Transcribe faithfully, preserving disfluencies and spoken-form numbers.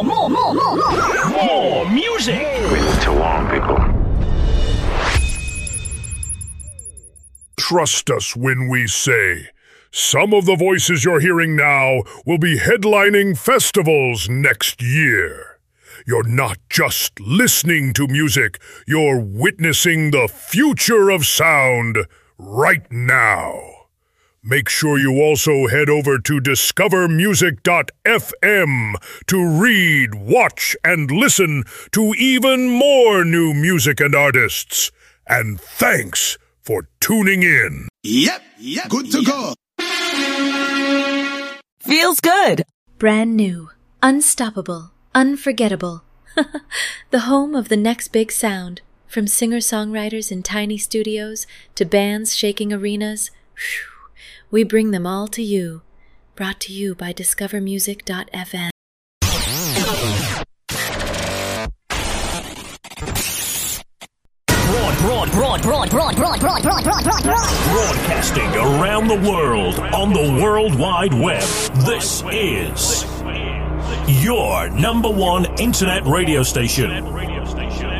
More, more, more, more, more music. Wait too long, people. Trust us when we say, some of the voices you're hearing now will be headlining festivals next year. You're not just listening to music, you're witnessing the future of sound right now. Make sure you also head over to discover music dot f m to read, watch, and listen to even more new music and artists. And thanks for tuning in. Yep, yep, good to yep. go. Feels good. Brand new, unstoppable, unforgettable. The home of the next big sound. From singer-songwriters in tiny studios to bands shaking arenas. Whew. We bring them all to you. Brought to you by discover music dot f m. Broad, broad, broad, broad, broad, broad, broad, broad, broad, broad, broad. Broadcasting around the world on the World Wide Web. This is your number one internet radio station.